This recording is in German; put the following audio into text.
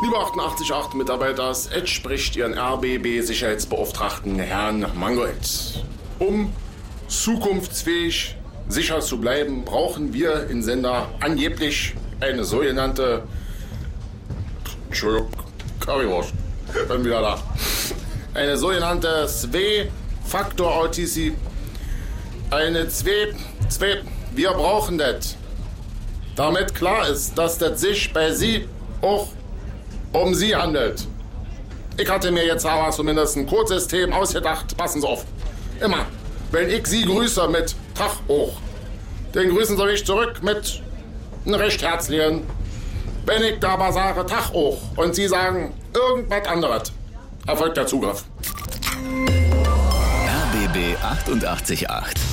Liebe 88.8 Mitarbeiter, Ed spricht Ihren RBB-Sicherheitsbeauftragten Herrn Mangold. Um zukunftsfähig sicher zu bleiben, brauchen wir in Sender angeblich eine sogenannte... Entschuldigung, Currywurst. Bin wieder da. Eine sogenannte Zwei-Faktor-Authenticität. Wir brauchen das. Damit klar ist, dass das sich bei Sie auch um Sie handelt. Ich hatte mir jetzt aber zumindest ein Codesystem ausgedacht. Passen Sie auf. Immer, wenn ich Sie grüße mit Tag hoch, dann grüßen Sie mich zurück mit einem recht herzlichen. Wenn ich da aber sage Tag hoch und Sie sagen irgendwas anderes, erfolgt der Zugriff. RBB 88.8